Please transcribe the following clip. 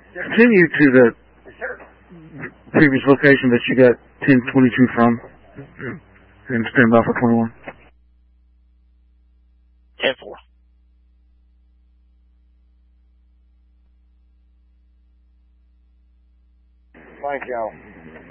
Continue to the previous location that you got 1022 from. And stand by for 21. 10-4. Thank y'all.